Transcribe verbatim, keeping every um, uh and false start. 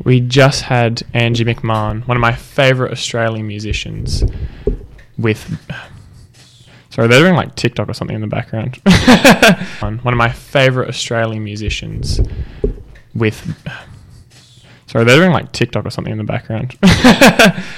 We just had Angie McMahon, one of my favourite Australian musicians, with... Sorry, they're doing like TikTok or something in the background. One of my favourite Australian musicians with... Sorry, they're doing like TikTok or something in the background.